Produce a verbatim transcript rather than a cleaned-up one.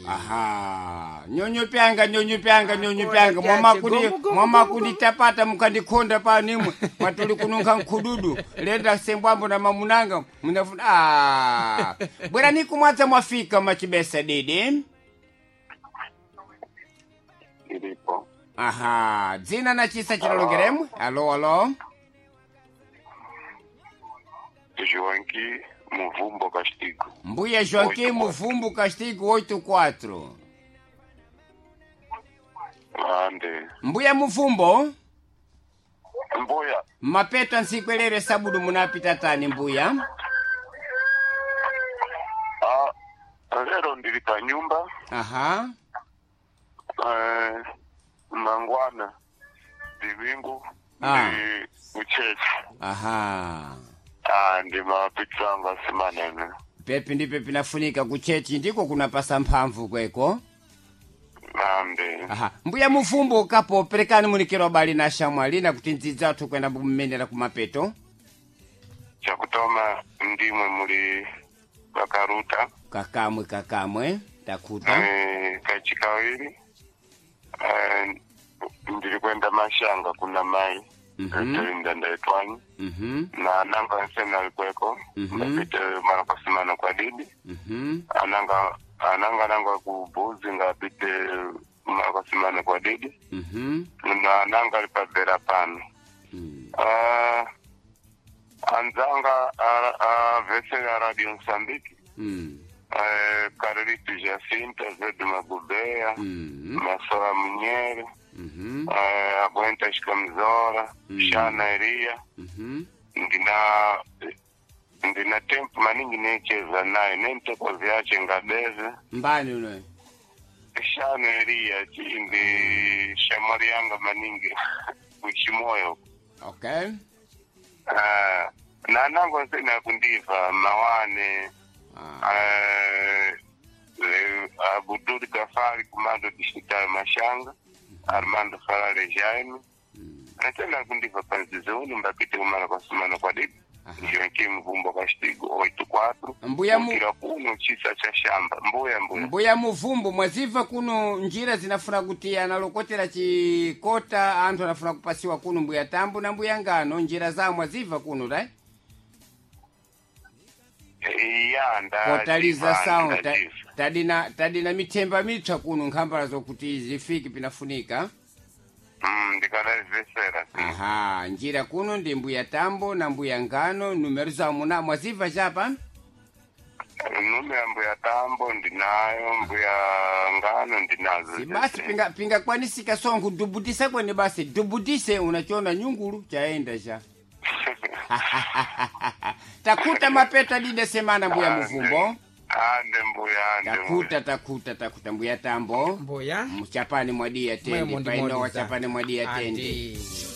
Aha, nyonyo pyanga nyonyo pyanga nyonyo pyanga mama kudi mama kudi tapata mukandikonda pa nimwe matuli kununka nkududu lenda sembwambo na mamunanga munafuna ah bwana niku mwaza mwafika machibesa dede ilipo. Aha, dzina na chisa chilongeremu. Alo alo Joanqui Muvumbo Castigo. Mbuya Joanqui Muvumbo Castigo oitenta e quatro. Ande. Mbuya Muvumbo? Mbuya. Mapeto ansikwelere sabudu munapita tani mbuya? Ah, lero ndili pa nyumba. Aha. Eh, mangwana. Divingu. Ah. Ndi uchechi. Aha. Ah, ndi mapitsanga simanene. Pepi ndi pepi nafunika kuchechi ndiko kunapasa mphamvu kweko. Ande. Aha. Mbuya Muvumbo kapo perekani munikero bali na shamwali na kuti nzidzathu kwenda bumenera kumapeto. Chakutoma ndimwe muli bakaruta. Kakamwe kakamwe takuta. Eh, kachikawili. Eh, ndili kwenda mashanga kuna mai. Mhm. Tulinda ndaitwani. Mhm. Na nanga nsena likweko. Mhm. Ndapite mara kwa simana kwa didi. Mhm. Ananga ananga nanga kubuzi ngapite mara kwa simana kwa didi. Mhm. Na nanga lipabera pano. Mhm. Ah, anzanga a, a vesela radio Msambiki. Mhm. Eh, Carolito Jacinto, Zedu Magubeya. Mhm. Masoa Mnyere. Mhm. Uh, Aguenta Shikamzora, Mm. Shana Eria, Mhm. ndina ndina tempo maningi necheza naye nente kwa ziache ngabeze. Mbani uno? Shana Eria chindi shamari yanga maningi kuchimoyo. Okay. Uh, na nango nsena kundiva mawane Ah. uh, uh, Abuduri Gafari kumando dishitayo mashanga. Armando Farale Jaime. Nataka kundiva panzi zoni mbakite kumana kwa simana kwa dibi. Joanqui Muvumbo Castigo oitenta e quatro. Mbuya mu Kira kuno chisa cha shamba. Mbuya mbuya. Mbuya Muvumbo mwaziva kuno njira zinafuna kuti analokotera chikota anthu anafuna kupasiwa kuno mbuya tambo na mbuya ngano njira za mwaziva kuno right? Ya nda. Kotaliza sound ta, tadina tadina mitemba mitra kuno nkhambala zokuti zifiki pinafunika. Mm, ndikala vesera. Aha, njira kuno ndi mbuya tambo na mbuya ngano numero za muna mwaziva chapa? Nume ya mbuya tambo ndinayo, mbuya ngano ndinazo. Si basi pinga pinga kwanisika songu dubudisa kwene basi dubudise unachona nyungulu chaenda cha. Takuta mapeta dide semana mbuya Muvumbo. Ande mbuya ande. Takuta takuta takuta mbuya tambo. Mbuya. Mchapani mwadia tendi. Paino wachapani mwadia tendi.